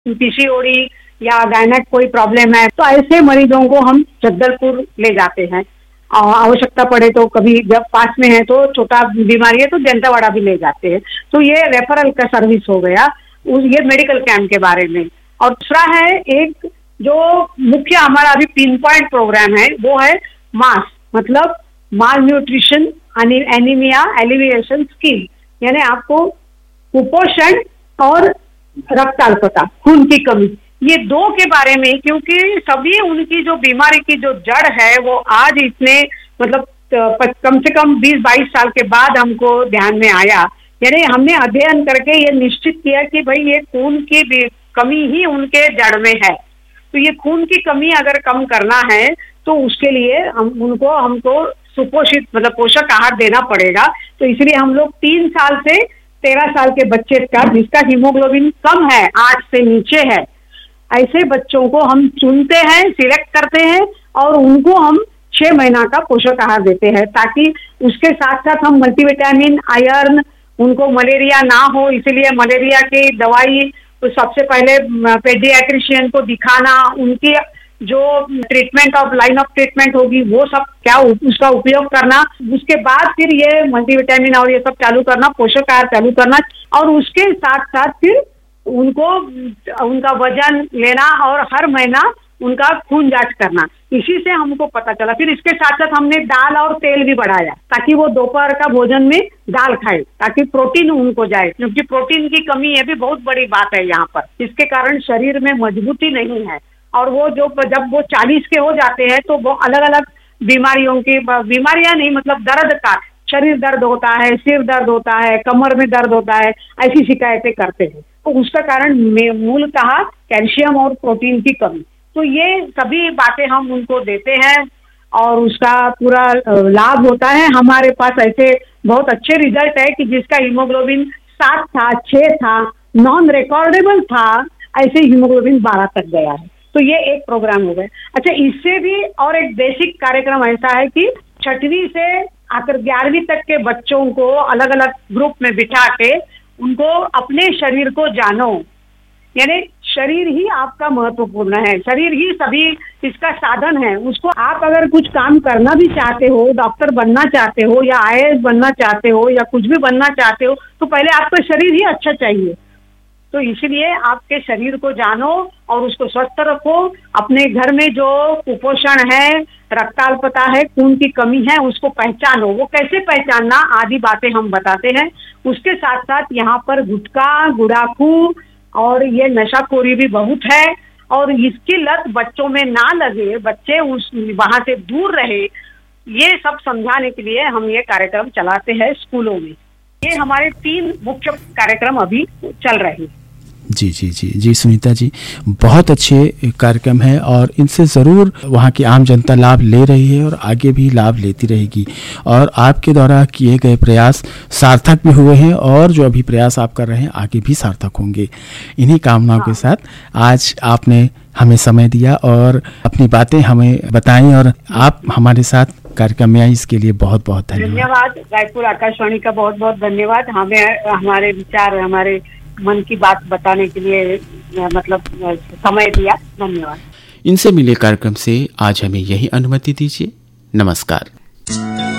PCOD या gynaec कोई problem है, तो ऐसे मरीजों को हम जगदलपुर ले जाते हैं। आवश्यकता पड़े तो कभी जब पास में है तो छोटा बीमारी है तो दंतेवाड़ा भी ले जाते हैं। तो ये रेफरल का सर्विस हो गया ये मेडिकल कैंप के बारे में। और दूसरा है एक जो मुख्य हमारा अभी पिन पॉइंट प्रोग्राम है वो है मास, मतलब माल न्यूट्रिशन एनीमिया एलिविएशन स्कीम, यानी आपको कुपोषण और रक्ताल्पता खून की कमी, ये दो के बारे में, क्योंकि सभी उनकी जो बीमारी की जो जड़ है वो आज इतने मतलब कम से कम 20-22 साल के बाद हमको ध्यान में आया। यानी हमने अध्ययन करके ये निश्चित किया कि भाई ये खून की कमी ही उनके जड़ में है। तो ये खून की कमी अगर कम करना है तो उसके लिए हमको सुपोषित मतलब पोषक आहार देना पड़ेगा। तो इसलिए हम लोग 3 साल से 13 साल के बच्चे का जिसका हीमोग्लोबिन कम है 8 से नीचे है, ऐसे बच्चों को हम चुनते हैं, सिलेक्ट करते हैं और उनको हम 6 महीना का पोषक आहार देते हैं, ताकि उसके साथ साथ हम मल्टीविटामिन आयरन, उनको मलेरिया ना हो इसलिए मलेरिया की दवाई तो सबसे पहले पेडियाट्रिशियन को दिखाना, उनकी जो treatment of line of treatment होगी वो सब क्या उसका उपयोग करना, उसके बाद फिर ये मल्टीविटामिन और ये सब चालू करना, पोषक आहार चालू करना और उसके साथ साथ फिर उनको उनका वजन लेना और हर महीना उनका खून जांच करना। इसी से हमको पता चला। फिर इसके साथ साथ हमने दाल और तेल भी बढ़ाया ताकि वो दोपहर का भोजन में दाल खाए ताकि प्रोटीन उनको जाए, क्योंकि प्रोटीन की कमी ये भी बहुत बड़ी बात है यहाँ पर, जिसके कारण शरीर में मजबूती नहीं है। और वो जब वो 40 के हो जाते हैं तो वो अलग अलग बीमारियां नहीं मतलब दर्द का, शरीर दर्द होता है, सिर दर्द होता है, कमर में दर्द होता है, ऐसी शिकायतें करते हैं। तो उसका कारण मूलतः कैल्शियम और प्रोटीन की कमी। तो ये सभी बातें हम उनको देते हैं और उसका पूरा लाभ होता है। हमारे पास ऐसे बहुत अच्छे रिजल्ट है कि जिसका हीमोग्लोबिन 7 था, 6 था, नॉन रिकॉर्डेबल था, ऐसे हीमोग्लोबिन 12 तक गया है। तो ये एक प्रोग्राम हो गया। अच्छा, इससे भी और एक बेसिक कार्यक्रम ऐसा है कि 6वीं से आकर 11वीं तक के बच्चों को अलग अलग ग्रुप में बिठा के उनको अपने शरीर को जानो, यानी शरीर ही आपका महत्वपूर्ण है, शरीर ही सभी इसका साधन है। उसको आप अगर कुछ काम करना भी चाहते हो, डॉक्टर बनना चाहते हो या आईएएस बनना चाहते हो या कुछ भी बनना चाहते हो, तो पहले आपका शरीर ही अच्छा चाहिए। तो इसलिए आपके शरीर को जानो और उसको स्वस्थ रखो। अपने घर में जो कुपोषण है, रक्ताल्पता है, खून की कमी है, उसको पहचानो। वो कैसे पहचानना आदि बातें हम बताते हैं। उसके साथ साथ यहाँ पर गुटखा, गुड़ाखू और ये नशाखोरी भी बहुत है और इसकी लत बच्चों में ना लगे, बच्चे वहां से दूर रहे, ये सब समझाने के लिए हम ये कार्यक्रम चलाते हैं स्कूलों में। ये हमारे 3 मुख्य कार्यक्रम अभी चल रहे हैं। जी जी जी जी सुनीता जी, बहुत अच्छे कार्यक्रम है और इनसे ज़रूर वहाँ की आम जनता लाभ ले रही है और आगे भी लाभ लेती रहेगी। और आपके द्वारा किए गए प्रयास सार्थक भी हुए हैं और जो अभी प्रयास आप कर रहे हैं आगे भी सार्थक होंगे। इन्हीं कामनाओं के साथ आज आपने हमें समय दिया और अपनी बातें हमें बताई और आप हमारे साथ कार्यक्रम में आई, इसके लिए बहुत बहुत धन्यवाद। रायपुर आकाशवाणी का बहुत बहुत धन्यवाद, हमें हमारे विचार, हमारे मन की बात बताने के लिए मतलब समय दिया। धन्यवाद। इनसे मिले कार्यक्रम से आज हमें यही अनुमति दीजिए। नमस्कार।